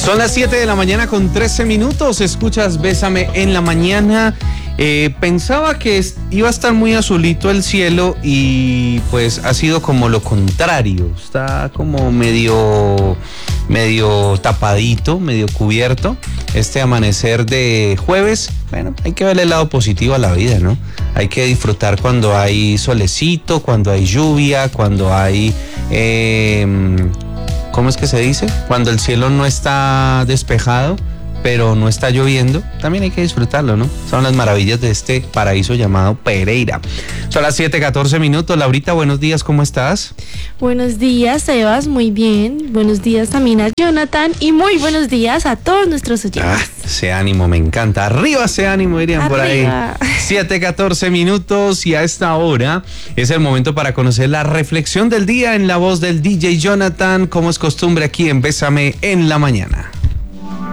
Son las 7 de la mañana con 13 minutos. Escuchas Bésame en la mañana. Pensaba que iba a estar muy azulito el cielo y pues ha sido como lo contrario. Está como medio tapadito, medio cubierto. Este amanecer de jueves, bueno, hay que verle el lado positivo a la vida, ¿no? Hay que disfrutar cuando hay solecito, cuando hay lluvia, cuando hay... ¿cómo es que se dice? Cuando el cielo no está despejado, pero no está lloviendo, también hay que disfrutarlo, ¿no? Son las maravillas de este paraíso llamado Pereira. Son las 7:14 minutos. Laurita, buenos días, ¿cómo estás? Buenos días, Sebas, muy bien. Buenos días también a Jonathan y muy buenos días a todos nuestros oyentes. Ese ánimo me encanta. Arriba ese ánimo, dirían por ahí. 7:14 minutos y a esta hora es el momento para conocer la reflexión del día en la voz del DJ Jonathan, como es costumbre aquí en Bésame en la mañana.